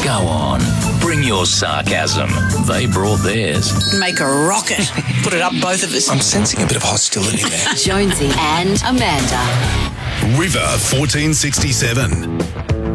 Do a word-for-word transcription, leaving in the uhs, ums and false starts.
Go on, bring your sarcasm. They brought theirs. Make a rocket. Put it up both of us. I'm sensing a bit of hostility there. Jonesy and Amanda. River fourteen sixty-seven.